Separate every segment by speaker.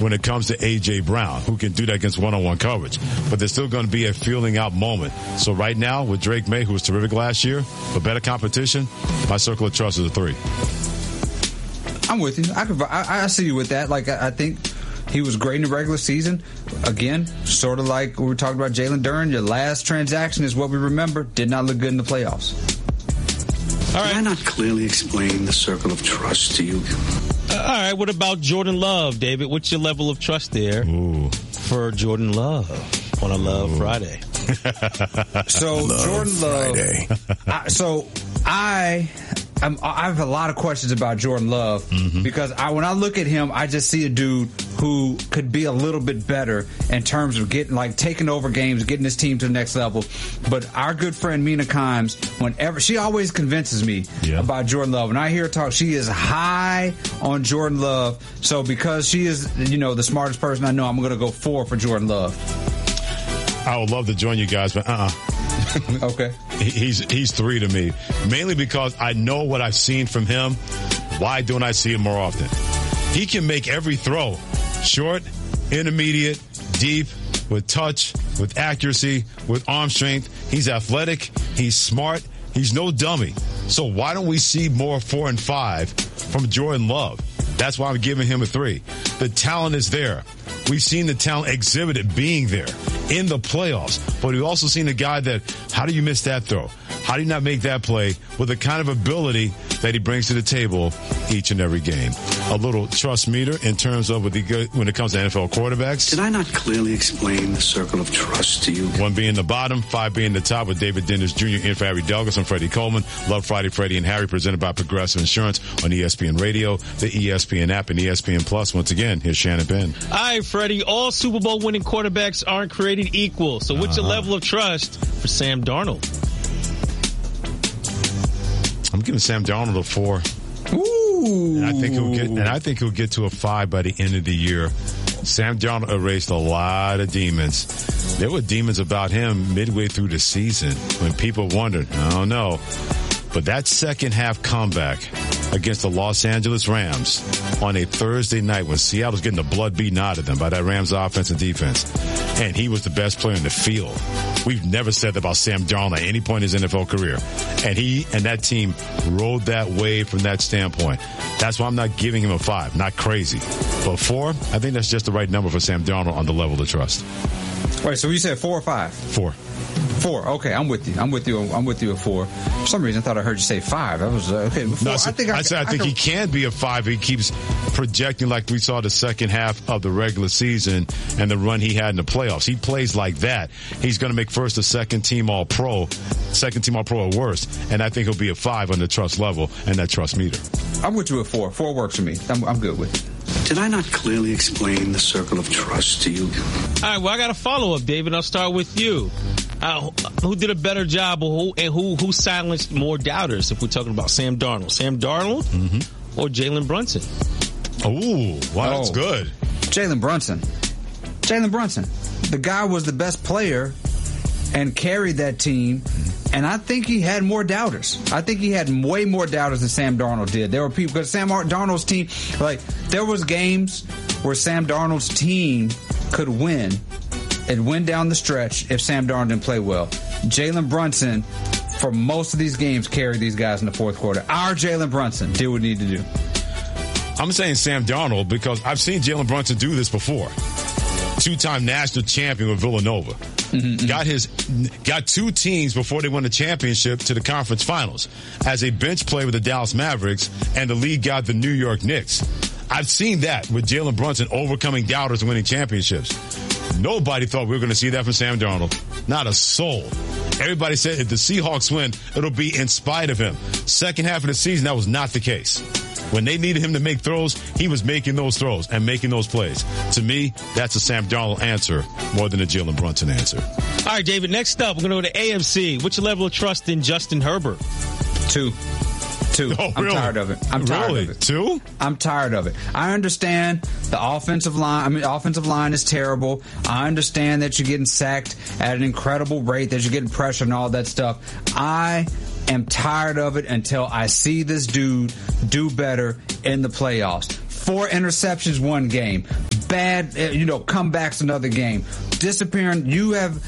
Speaker 1: when it comes to A.J. Brown, who can do that against one-on-one coverage. But there's still going to be a feeling out moment. So right now, with Drake May, who was terrific last year, but better competition, my circle of trust is a 3.
Speaker 2: I'm with you. I see you with that. Like, I think he was great in the regular season. Again, sort of like we were talking about Jalen Duren. Your last transaction is what we remember. Did not look good in the playoffs.
Speaker 3: All right. Can I not clearly explain the circle of trust to you?
Speaker 4: All right. What about Jordan Love, David? What's your level of trust there for Jordan Love on a Love Friday?
Speaker 2: So Jordan Love. I have a lot of questions about Jordan Love because when I look at him, I just see a dude who could be a little bit better in terms of taking over games, getting his team to the next level. But our good friend Mina Kimes, she always convinces me about Jordan Love. When I hear her talk, she is high on Jordan Love. So because she is, the smartest person I know, I'm going to go 4 for Jordan Love.
Speaker 1: I would love to join you guys, but
Speaker 2: Okay.
Speaker 1: He's 3 to me, mainly because I know what I've seen from him. Why don't I see him more often? He can make every throw, short, intermediate, deep, with touch, with accuracy, with arm strength. He's athletic. He's smart. He's no dummy. So why don't we see more 4 and 5 from Jordan Love? That's why I'm giving him a 3. The talent is there. We've seen the talent exhibited being there in the playoffs, but we've also seen a guy that, how do you miss that throw? How do you not make that play with the kind of ability that he brings to the table each and every game? A little trust meter in terms of when it comes to NFL quarterbacks.
Speaker 3: Did I not clearly explain the circle of trust to you?
Speaker 1: 1 being the bottom, 5 being the top, with David Dennis Jr. in for Harry Douglas and Freddie Coleman. Love Friday, Freddie and Harry, presented by Progressive Insurance on ESPN Radio, the ESPN app, and ESPN Plus. Once again, here's Shannon Penn.
Speaker 4: All right, Freddie, all Super Bowl winning quarterbacks aren't created equal. So what's your level of trust for Sam Darnold?
Speaker 1: I'm giving Sam Darnold a 4.
Speaker 2: Ooh.
Speaker 1: And I think he'll get to a 5 by the end of the year. Sam Darnold erased a lot of demons. There were demons about him midway through the season when people wondered, I don't know. But that second half comeback against the Los Angeles Rams on a Thursday night when Seattle was getting the blood beaten out of them by that Rams offense and defense, and he was the best player in the field. We've never said that about Sam Darnold at any point in his NFL career. And he and that team rode that wave from that standpoint. That's why I'm not giving him a 5. Not crazy. But 4, I think that's just the right number for Sam Darnold on the level of trust.
Speaker 2: Wait, so you said 4 or 5?
Speaker 1: 4.
Speaker 2: 4. Okay, I'm with you at 4. For some reason, I thought I heard you say 5. That was okay. 4.
Speaker 1: No, I think he can be a 5. He keeps projecting like we saw the second half of the regular season and the run he had in the playoffs. He plays like that. He's going to make first or second team All-Pro at worst, and I think he'll be a 5 on the trust level and that trust meter.
Speaker 2: I'm with you at 4. 4 works for me. I'm good with it.
Speaker 3: Did I not clearly explain the circle of trust to you?
Speaker 4: All right, well, I got a follow-up, David. I'll start with you. Who did a better job, or who silenced more doubters if we're talking about Sam Darnold? Sam Darnold or Jalen Brunson?
Speaker 1: Oh, wow, that's good.
Speaker 2: Jalen Brunson. The guy was the best player and carried that team, and I think he had more doubters. I think he had way more doubters than Sam Darnold did. There were people, because Sam Darnold's team, there was games where Sam Darnold's team could win and win down the stretch if Sam Darnold didn't play well. Jalen Brunson, for most of these games, carried these guys in the fourth quarter. Our Jalen Brunson did what he needed to do.
Speaker 1: I'm saying Sam Darnold because I've seen Jalen Brunson do this before. 2-time national champion with Villanova. Got 2 teams before they won the championship to the conference finals as a bench player with the Dallas Mavericks, and the league got the New York Knicks. I've seen that with Jalen Brunson overcoming doubters and winning championships. Nobody thought we were going to see that from Sam Darnold. Not a soul. Everybody said if the Seahawks win, it'll be in spite of him. Second half of the season, that was not the case. When they needed him to make throws, he was making those throws and making those plays. To me, that's a Sam Darnold answer more than a Jalen Brunson answer.
Speaker 4: All right, David, next up, we're going to go to AFC. What's your level of trust in Justin Herbert?
Speaker 2: 2.
Speaker 1: Oh,
Speaker 2: I'm tired of it. I'm tired of it.
Speaker 1: 2?
Speaker 2: I'm tired of it. I understand the offensive line. Offensive line is terrible. I understand that you're getting sacked at an incredible rate, that you're getting pressure and all that stuff. I am tired of it until I see this dude do better in the playoffs. 4 interceptions, 1 game. bad, comebacks another game. Disappearing. You have,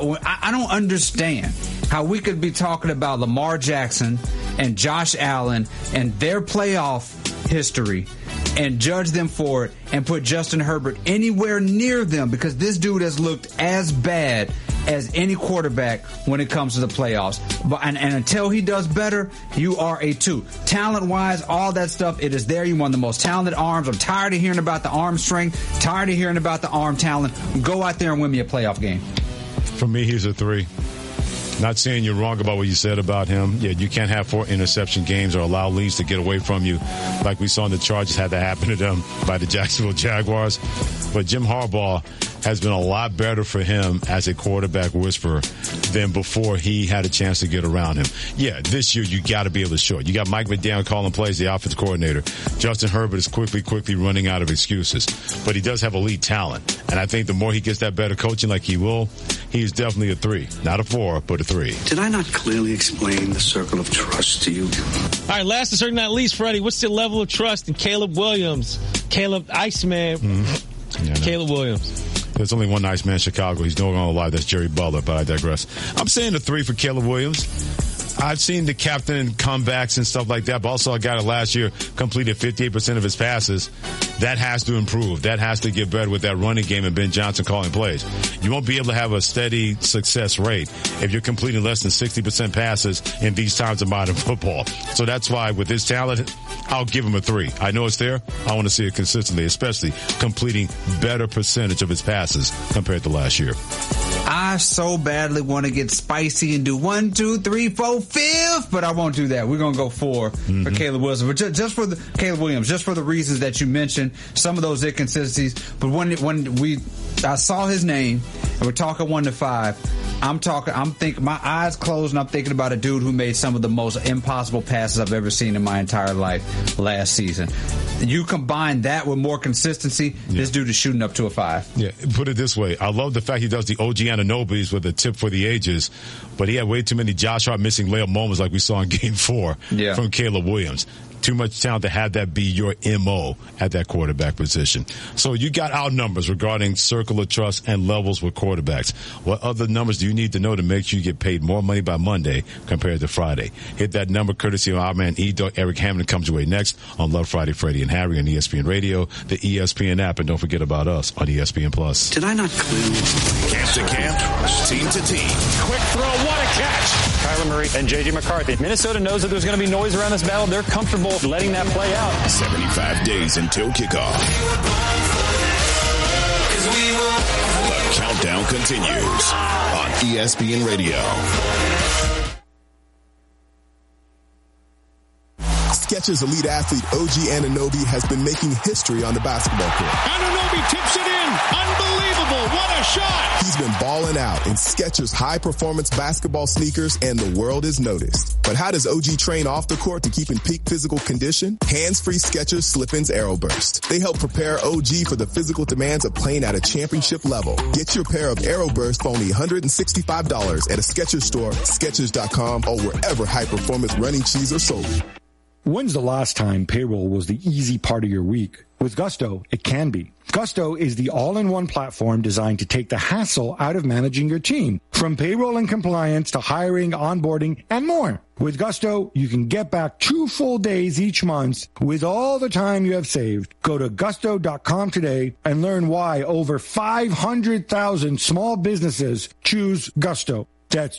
Speaker 2: I don't understand how we could be talking about Lamar Jackson and Josh Allen and their playoff history and judge them for it and put Justin Herbert anywhere near them, because this dude has looked as bad as any quarterback when it comes to the playoffs. But and until he does better, you are a 2. Talent-wise, all that stuff, it is there. You want the most talented arms. I'm tired of hearing about the arm strength, tired of hearing about the arm talent. Go out there and win me a playoff game.
Speaker 1: For me, he's a 3. Not saying you're wrong about what you said about him. Yeah, you can't have 4 interception games or allow leads to get away from you, like we saw in the Chargers had to happen to them by the Jacksonville Jaguars. But Jim Harbaugh has been a lot better for him as a quarterback whisperer than before he had a chance to get around him. Yeah, this year you got to be able to show it. You got Mike McDaniel calling plays, the offensive coordinator. Justin Herbert is quickly running out of excuses. But he does have elite talent. And I think the more he gets that better coaching like he will, he's definitely a 3. Not a 4, but a 3.
Speaker 3: Did I not clearly explain the circle of trust to you?
Speaker 4: All right, last and certainly not least, Freddie, what's the level of trust in Caleb Williams? Caleb Iceman. Mm-hmm. Yeah, Caleb Williams.
Speaker 1: There's only one nice man in Chicago. He's no longer alive. That's Jerry Butler, but I digress. I'm saying a 3 for Caleb Williams. I've seen the captain comebacks and stuff like that, but also a guy that last year completed 58% of his passes. That has to improve. That has to get better with that running game and Ben Johnson calling plays. You won't be able to have a steady success rate if you're completing less than 60% passes in these times of modern football. So that's why with his talent, I'll give him a 3. I know it's there. I want to see it consistently, especially completing better percentage of his passes compared to last year.
Speaker 2: I so badly want to get spicy and do 1, 2, 3, 4, 5, but I won't do that. We're going to go 4 for Caleb Williams. But just for Caleb Williams, just for the reasons that you mentioned, some of those inconsistencies. But when I saw his name and we're talking 1 to 5, I'm thinking, my eyes closed and I'm thinking about a dude who made some of the most impossible passes I've ever seen in my entire life last season. You combine that with more consistency, this dude is shooting up to a 5.
Speaker 1: Yeah, put it this way. I love the fact he does the OG Anunobis with a tip for the ages, but he had way too many Josh Hart missing layup moments like we saw in Game 4 from Caleb Williams. Too much talent to have that be your MO at that quarterback position. So you got our numbers regarding circle of trust and levels with quarterbacks. What other numbers do you need to know to make sure you get paid more money by Monday compared to Friday? Hit that number courtesy of our man E-Dog. Eric Hammond comes your way next on Love Friday, Freddie and Harry on ESPN Radio, the ESPN app, and don't forget about us on ESPN Plus.
Speaker 3: Did I not clearly?
Speaker 5: Camp to camp, team to team.
Speaker 6: Quick throw, what a catch! Kyler Murray and J.J. McCarthy. Minnesota knows that there's going to be noise around this battle. They're comfortable letting that play out.
Speaker 5: 75 days until kickoff. The countdown continues on ESPN Radio. Skechers elite athlete OG Anunoby has been making history on the basketball court.
Speaker 6: Anunoby tips it in. Unbelievable. What a shot.
Speaker 5: He's been balling out in Skechers high-performance basketball sneakers, and the world is noticed. But how does OG train off the court to keep in peak physical condition? Hands-free Skechers Slip-ins Aeroburst. They help prepare OG for the physical demands of playing at a championship level. Get your pair of Aeroburst for only $165 at a Skechers store, Skechers.com, or wherever high-performance running shoes are sold.
Speaker 7: When's the last time payroll was the easy part of your week? With Gusto, it can be. Gusto is the all-in-one platform designed to take the hassle out of managing your team. From payroll and compliance to hiring, onboarding, and more. With Gusto, you can get back 2 full days each month with all the time you have saved. Go to gusto.com today and learn why over 500,000 small businesses choose Gusto. That's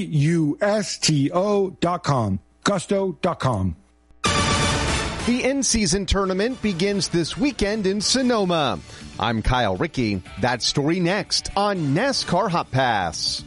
Speaker 7: Gusto.com. Gusto.com.
Speaker 8: The in-season tournament begins this weekend in Sonoma. I'm Kyle Rickey. That story next on NASCAR Hot Pass.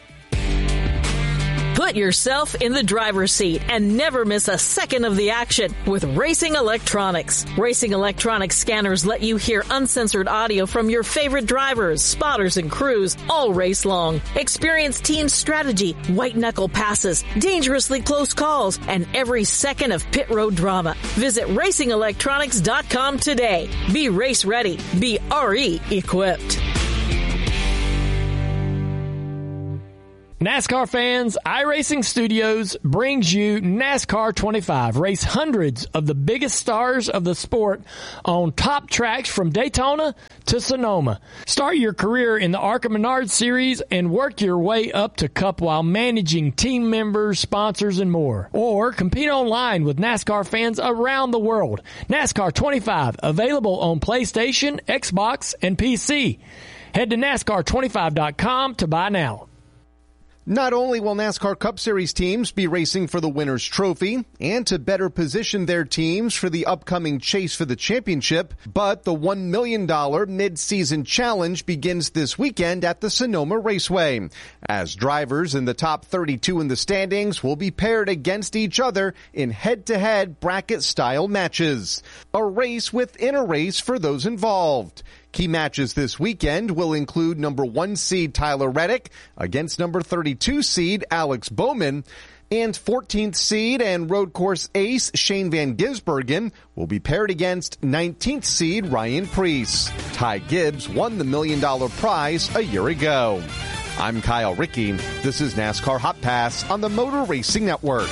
Speaker 9: Put yourself in the driver's seat and never miss a second of the action with Racing Electronics. Racing Electronics scanners let you hear uncensored audio from your favorite drivers, spotters, and crews all race long. Experience team strategy, white-knuckle passes, dangerously close calls, and every second of pit road drama. Visit RacingElectronics.com today. Be race ready. Be RE equipped.
Speaker 10: NASCAR fans, iRacing Studios brings you NASCAR 25. Race hundreds of the biggest stars of the sport on top tracks from Daytona to Sonoma. Start your career in the ARCA Menard Series and work your way up to Cup while managing team members, sponsors, and more. Or compete online with NASCAR fans around the world. NASCAR 25, available on PlayStation, Xbox, and PC. Head to NASCAR25.com to buy now.
Speaker 8: Not only will NASCAR Cup Series teams be racing for the winner's trophy and to better position their teams for the upcoming chase for the championship, but the $1 million mid-season challenge begins this weekend at the Sonoma Raceway, as drivers in the top 32 in the standings will be paired against each other in head-to-head bracket-style matches. A race within a race for those involved. Key matches this weekend will include number 1 seed Tyler Reddick against number 32 seed Alex Bowman, and 14th seed and road course ace Shane Van Gisbergen will be paired against 19th seed Ryan Preece. Ty Gibbs won the $1 million prize a year ago. I'm Kyle Rickey. This is NASCAR Hot Pass on the Motor Racing Network.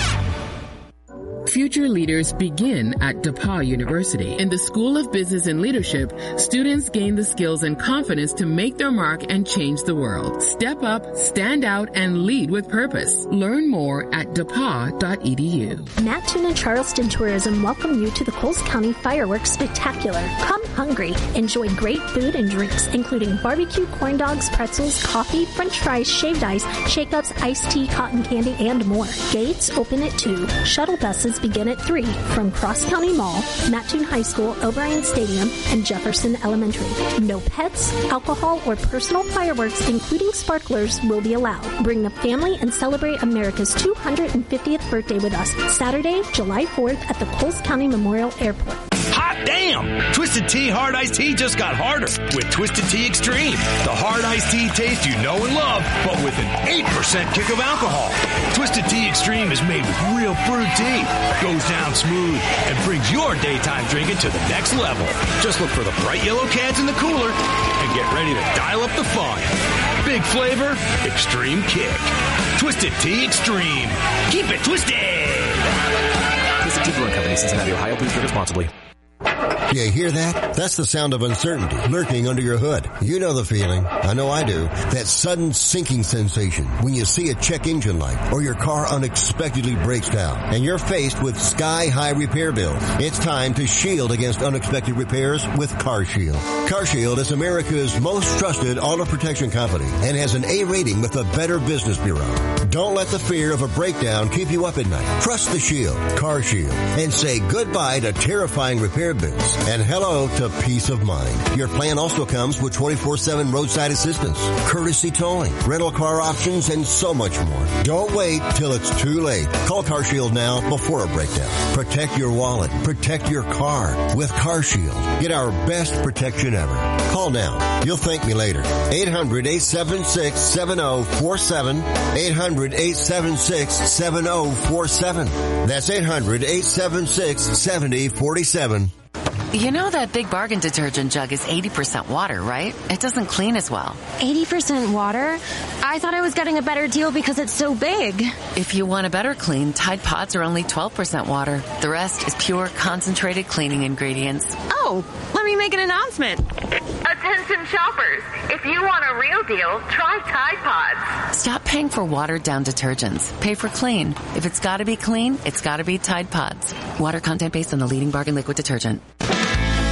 Speaker 11: Future leaders begin at DePauw University. In the School of Business and Leadership, students gain the skills and confidence to make their mark and change the world. Step up, stand out, and lead with purpose. Learn more at DePauw.edu.
Speaker 12: Mattoon and Charleston Tourism welcome you to the Coles County Fireworks Spectacular. Come hungry. Enjoy great food and drinks, including barbecue, corn dogs, pretzels, coffee, french fries, shaved ice, shake-ups, iced tea, cotton candy, and more. Gates open at 2. Shuttle buses begin at 3 from Cross County Mall, Mattoon High School, O'Brien Stadium, and Jefferson Elementary. No pets, alcohol, or personal fireworks, including sparklers, will be allowed. Bring the family and celebrate America's 250th birthday with us, Saturday, July 4th at the Coles County Memorial Airport.
Speaker 13: Hot damn! Twisted Tea Hard Iced Tea just got harder with Twisted Tea Extreme. The hard iced tea taste you know and love, but with an 8% kick of alcohol. Twisted Tea Extreme is made with real brewed tea, goes down smooth, and brings your daytime drinking to the next level. Just look for the bright yellow cans in the cooler and get ready to dial up the fun. Big flavor, extreme kick. Twisted Tea Extreme. Keep it twisted!
Speaker 14: Twisted Tea Brewing Company, Cincinnati, Ohio. Please drink responsibly.
Speaker 15: You hear that? That's the sound of uncertainty lurking under your hood. You know the feeling. I know I do. That sudden sinking sensation when you see a check engine light or your car unexpectedly breaks down and you're faced with sky-high repair bills. It's time to shield against unexpected repairs with CarShield. CarShield is America's most trusted auto protection company and has an A rating with the Better Business Bureau. Don't let the fear of a breakdown keep you up at night. Trust the Shield, CarShield, and say goodbye to terrifying repair bills and hello to peace of mind. Your plan also comes with 24/7 roadside assistance, courtesy towing, rental car options, and so much more. Don't wait till it's too late. Call CarShield now before a breakdown. Protect your wallet. Protect your car with CarShield. Get our best protection ever. Call now. You'll thank me later. 800-876-7047. 800-876-7047. That's 800-876-7047.
Speaker 16: You know that Big Bargain detergent jug is 80% water, right? It doesn't clean as well.
Speaker 17: 80% water? I thought I was getting a better deal because it's so big.
Speaker 16: If you want a better clean, Tide Pods are only 12% water. The rest is pure, concentrated cleaning ingredients.
Speaker 17: Oh, let me make an announcement.
Speaker 18: Attention shoppers, if you want a real deal, try Tide Pods.
Speaker 16: Stop paying for watered-down detergents. Pay for clean. If it's gotta be clean, it's gotta be Tide Pods. Water content based on the leading Bargain liquid detergent.